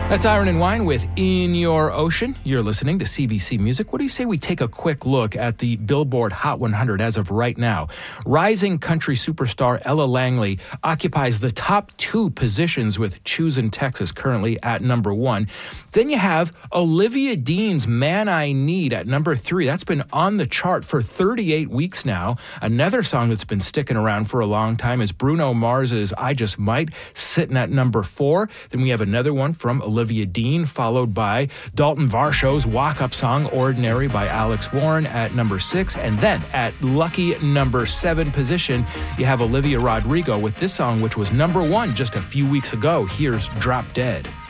That's Iron and Wine with In Your Ocean. You're listening to CBC Music. What do you say we take a quick look at the Billboard Hot 100 as of right now? Rising country superstar Ella Langley occupies the top 2 positions with Choosin' Texas currently at number 1. Then you have Olivia Dean's Man I Need at number 3. That's been on the chart for 38 weeks now. Another song that's been sticking around for a long time is Bruno Mars's I Just Might, sitting at number 4. Then we have another one from Olivia Dean, followed by Dalton Varshaw's walk-up song Ordinary by Alex Warren at number 6. And then at lucky number 7 position, you have Olivia Rodrigo with this song, which was number 1 just a few weeks ago. Here's Drop Dead.